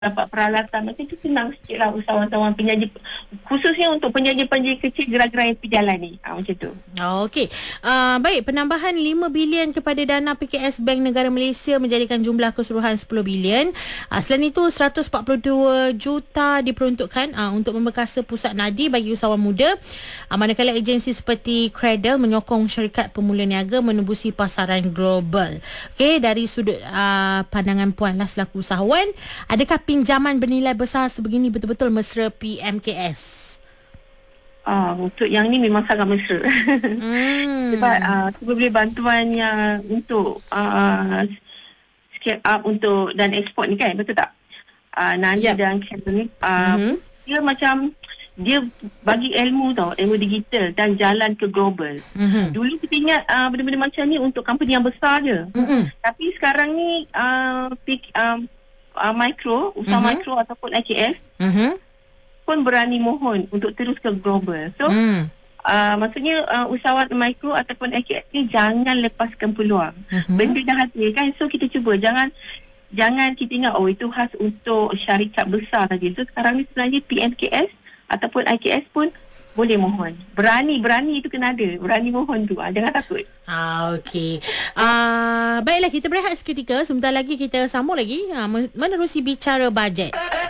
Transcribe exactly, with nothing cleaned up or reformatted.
dapat peralatan macam tu senang sikit lah usahawan-usahawan penyaji, khususnya untuk penyaji-penyaji kecil gerai-gerai yang berjalan ni. Ha, macam tu. Oh, okey. Uh, baik, penambahan lima bilion kepada dana P K S Bank Negara Malaysia menjadikan jumlah keseluruhan sepuluh bilion. Uh, selain itu, seratus empat puluh dua juta diperuntukkan uh, untuk membekasa pusat nadi bagi usahawan muda. Uh, manakala agensi seperti Cradle menyokong syarikat pemula niaga menembusi pasaran global. Okey, dari sudut uh, pandangan Puan lah selaku usahawan, adakah pinjaman bernilai besar sebegini betul-betul mesra P M K S? Ah, untuk yang ni memang sangat mesra. Hmm. Sebab uh, cuba beli bantuan yang untuk uh, scale up untuk dan ekspor ni kan, betul tak? Uh, Nadi Yep. dan Cradle ni uh, Mhm. dia macam dia bagi ilmu tau, ilmu digital dan jalan ke global. Mhm. Dulu kita ingat uh, benda-benda macam ni untuk company yang besar je. Mhm. Tapi sekarang ni uh, peak, um, uh, mikro, usaha Mhm. mikro ataupun I K S Mhm. pun berani mohon untuk terus ke global. So, Hmm. uh, maksudnya uh, usahawan mikro ataupun I K S ni jangan lepaskan peluang. Mhm. Benda dah hasil kan. So, kita cuba. Jangan jangan kita ingat, oh itu khas untuk syarikat besar saja. So, sekarang ni sebenarnya P M K S ataupun I K S pun boleh mohon. Berani, berani itu kena ada. Berani mohon tu. Ha, jangan takut. Ah, okey. Ah, baiklah, kita berehat seketika. Sebentar lagi kita sambung lagi. Ah, menerusi bicara bajet.